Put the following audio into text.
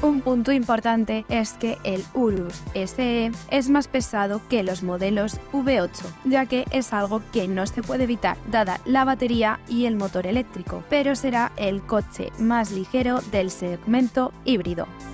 Un punto importante es que el Urus SE es más pesado que los modelos V8, ya que es algo que no se puede evitar dada la batería y el motor eléctrico, pero será el coche más ligero del segmento híbrido.